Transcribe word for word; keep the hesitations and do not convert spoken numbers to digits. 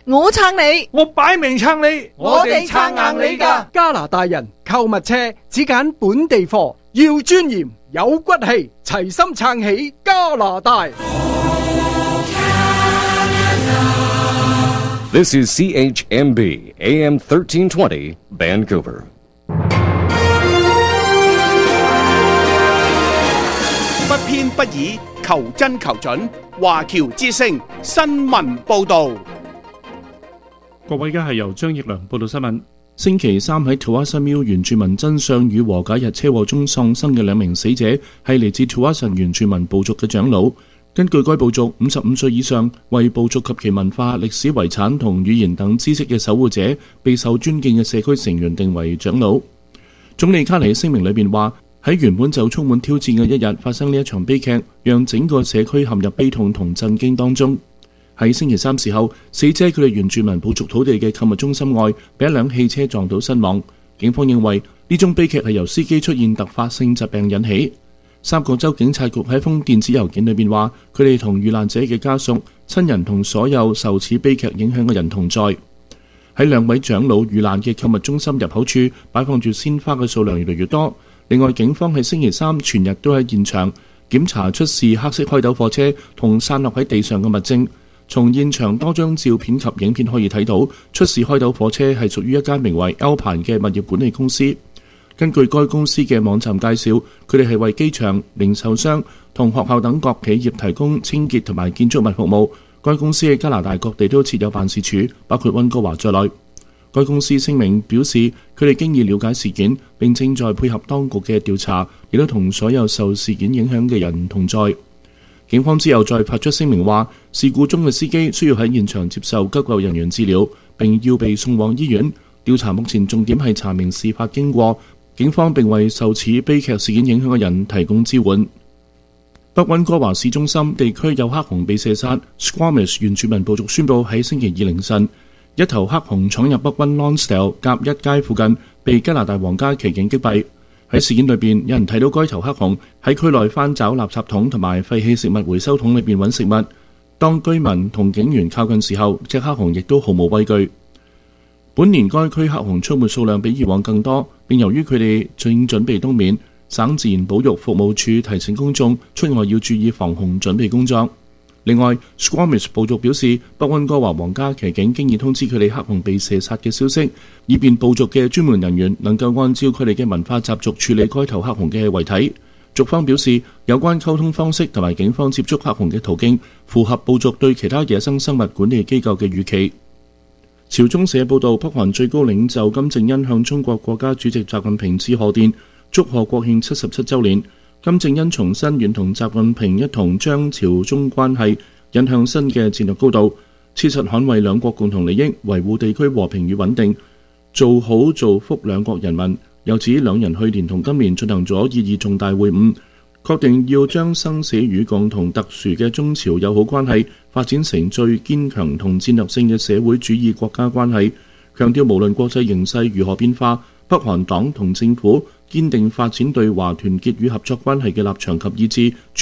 我撐你， 我擺明撐你， 我哋撐硬你㗎。 加拿大人購物車只揀本地貨，要尊嚴有骨氣，齊心撐起加拿大。 This is C H M B A M thirteen twenty Vancouver。 不偏不倚，求真求準。華僑之聲新聞報道。 各位，而家係由張奕良報道新聞。星期三喺 Tuasa Mill 原住民真相與和解日車禍中喪生嘅兩名死者係嚟自 Tuasa 原住民部族嘅長老。根據該部族，五十五歲以上為部族及其文化、歷史遺產同語言等知識嘅守護者，備受尊敬嘅社區成員定為長老。總理卡尼喺聲明裏邊話：喺原本就充滿挑戰嘅一日發生呢一場悲劇，讓整個社區陷入悲痛同震驚當中。喺星期三時候，死者佢哋原住民部族土地嘅購物中心外，被一輛汽車撞到身亡。警方認為呢宗悲劇係由司機出現突發性疾病引起。三個州警察局喺封電子郵件裏邊話，佢哋同遇難者嘅家屬、親人同所有受此悲劇影響嘅人同在。喺兩位長老遇難嘅購物中心入口處擺放住鮮花嘅數量越嚟越多。另外，警方喺星期三全日都喺現場檢查出事黑色開斗貨車同散落喺地上嘅物證。從現場多張照片及影片可以睇到，出事開斗火車係屬於一間名為 Alpine 嘅物業管理公司。根據該公司嘅網站介紹，佢哋係為機場、零售商同學校等各企業提供清潔同埋建築物服務。該公司喺加拿大各地都設有辦事處，包括溫哥華在內。該公司聲明表示，佢哋經已了解事件，並正在配合當局嘅調查，亦都同所有受事件影響嘅人同在。警方之後再發出聲明話，事故中嘅司機需要喺現場接受急救人員治療，並要被送往醫院。調查目前重點係查明事發經過。警方並為受此悲劇事件影響嘅人提供支援。北溫哥華市中心地區有黑熊被射殺。Squamish 原住民部族宣布喺星期二凌晨，一頭黑熊闖入北溫 Lonsdale 甲一街附近，被加拿大皇家騎警擊斃。喺事件裏邊，有人睇到該頭黑熊喺區內翻找垃圾桶同埋廢棄食物回收桶裏邊揾食物。當居民同警員靠近時候，隻黑熊亦都毫無畏懼。本年該區黑熊出沒數量比以往更多，並由於佢哋正準備冬眠，省自然保育服務處提醒公眾出外要注意防熊準備工作。另外 Squamish 部族表示，北溫哥華皇家騎警經已通知佢哋黑熊被射殺嘅消息，以便部族嘅專門人員能夠按照佢哋嘅文化習俗處理該頭黑熊嘅遺體。族方表示，有關溝通方式同埋警方接觸黑熊嘅途徑符合部族對其他野生生物管理機構嘅預期。朝中社報道，北韓最高領袖金正恩向中國國家主席習近平致賀電，祝賀國慶七十七週年。金正恩重申願同習近平一同將朝中關係引向新嘅戰略高度，切實捍衛兩國共同利益，維護地區和平與穩定，做好造福兩國人民。又指兩人去年同今年進行咗意義重大會晤，確定要將生死與共同特殊嘅中朝友好關係發展成最堅強同戰略性嘅社會主義國家關係，強調無論國際形勢如何變化，北韓黨同政府堅定發展對華團結與合作關係嘅立場及意志。